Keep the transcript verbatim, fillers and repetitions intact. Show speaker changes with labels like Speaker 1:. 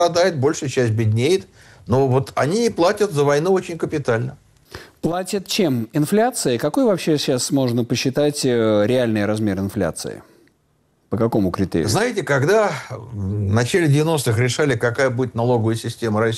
Speaker 1: страдает, большая часть беднеет. Но вот они платят за войну очень капитально.
Speaker 2: Платят чем? Инфляцией? Какой вообще сейчас можно посчитать реальный размер инфляции? По какому критерию?
Speaker 1: Знаете, когда в начале девяностых решали, какая будет налоговая система России,